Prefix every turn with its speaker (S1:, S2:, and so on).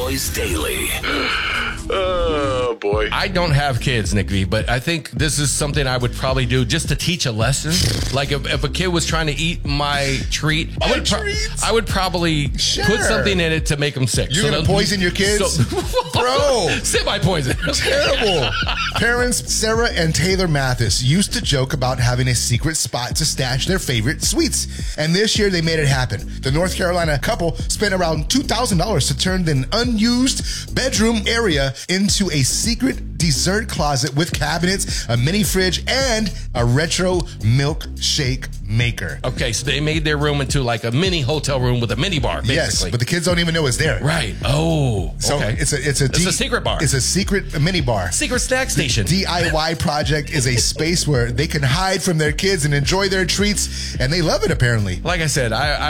S1: Boys Daily.
S2: Oh, boy.
S3: I don't have kids, Nick V, but I think this is something I would probably do just to teach a lesson. Like if a kid was trying to eat my treat, I would probably put something in it to make them sick.
S4: You're going to poison your kids? Bro.
S3: Semi-poison.
S4: Terrible. Parents Sarah and Taylor Mathis used to joke about having a secret spot to stash their favorite sweets. And this year they made it happen. The North Carolina couple spent around $2,000 to turn an unused bedroom area into a secret dessert closet with cabinets, a mini fridge, and a retro milkshake maker.
S3: Okay, so they made their room into like a mini hotel room with a mini bar, basically.
S4: Yes, but the kids don't even know it's there.
S3: Right. Oh,
S4: So
S3: okay.
S4: it's a
S3: secret bar.
S4: It's a secret mini bar.
S3: Secret snack station.
S4: DIY project is a space where they can hide from their kids and enjoy their treats, and they love it apparently.
S3: Like I said, I